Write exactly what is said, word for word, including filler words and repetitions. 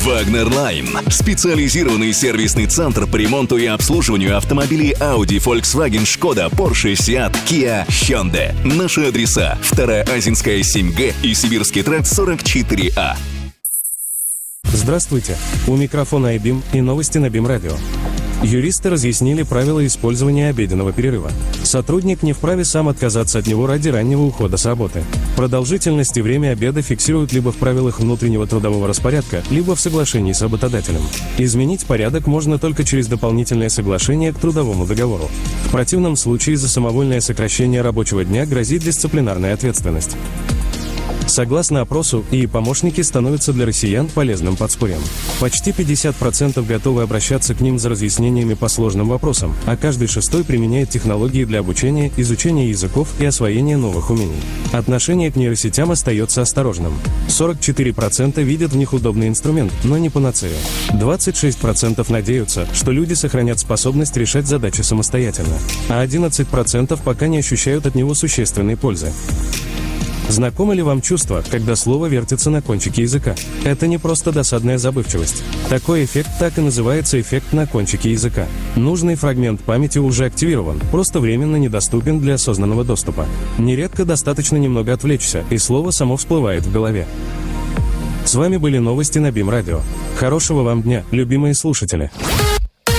Wagner Line. Специализированный сервисный центр по ремонту и обслуживанию автомобилей Audi, Volkswagen, Skoda, Porsche, Seat, Kia, Hyundai. Наши адреса: Вторая Азинская, семь Г и Сибирский тракт, сорок четыре А. Здравствуйте. У микрофона iBeam и новости на BeamRadio. Юристы разъяснили правила использования обеденного перерыва. Сотрудник не вправе сам отказаться от него ради раннего ухода с работы. Продолжительность и время обеда фиксируют либо в правилах внутреннего трудового распорядка, либо в соглашении с работодателем. Изменить порядок можно только через дополнительное соглашение к трудовому договору. В противном случае за самовольное сокращение рабочего дня грозит дисциплинарная ответственность. Согласно опросу, и помощники становятся для россиян полезным подспорьем. Почти пятьдесят процентов готовы обращаться к ним за разъяснениями по сложным вопросам, а каждый шестой применяет технологии для обучения, изучения языков и освоения новых умений. Отношение к нейросетям остается осторожным. сорок четыре процента видят в них удобный инструмент, но не панацею. двадцать шесть процентов надеются, что люди сохранят способность решать задачи самостоятельно, а одиннадцать процентов пока не ощущают от него существенной пользы. Знакомо ли вам чувство, когда слово вертится на кончике языка? Это не просто досадная забывчивость. Такой эффект так и называется эффект на кончике языка. Нужный фрагмент памяти уже активирован, просто временно недоступен для осознанного доступа. Нередко достаточно немного отвлечься, и слово само всплывает в голове. С вами были новости на BeamRadio. Хорошего вам дня, любимые слушатели!